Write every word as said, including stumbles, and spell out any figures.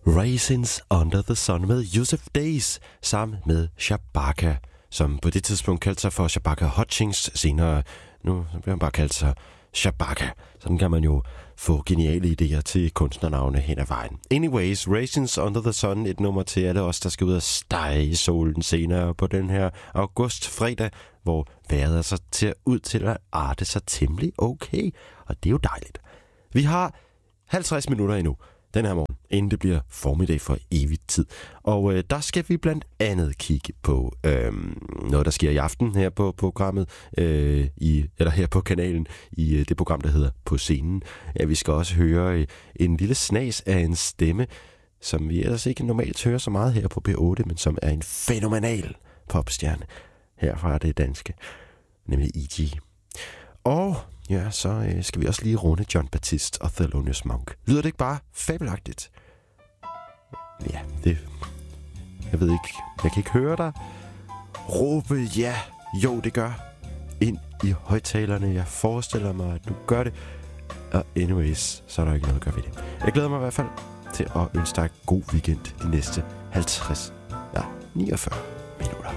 Raisins Under the Sun med Yusuf Days sammen med Shabaka, som på det tidspunkt kaldte sig for Shabaka Hutchings. Senere, nu bliver han bare kaldt sig Shabaka. Sådan kan man jo få geniale idéer til kunstnernavne hen ad vejen. Anyways, Raisins Under the Sun, et nummer til alle os, der skal ud og stege i solen senere på den her augustfredag, hvor vejret så ser ud til at arte sig temmelig okay, og det er jo dejligt. Vi har halvtreds minutter endnu den her morgen, inden det bliver formiddag for evigt tid. Og øh, der skal vi blandt andet kigge på øh, noget, der sker i aften her på programmet, øh, i, eller her på kanalen, i øh, det program, der hedder På Scenen. Ja, vi skal også høre øh, en lille snas af en stemme, som vi ellers ikke normalt hører så meget her på B otte, men som er en fænomenal popstjerne her fra det danske, nemlig E G. Og ja, så øh, skal vi også lige runde Jon Batiste og Thelonious Monk. Lyder det ikke bare fabelagtigt? Ja, det... Jeg ved ikke. Jeg kan ikke høre dig råbe ja. Jo, det gør. Ind i højtalerne. Jeg forestiller mig, at du gør det. Og anyways, så er der ikke noget at gøre ved det. Jeg glæder mig i hvert fald til at ønske dig god weekend de næste halvtreds, ja, niogfyrre minutter.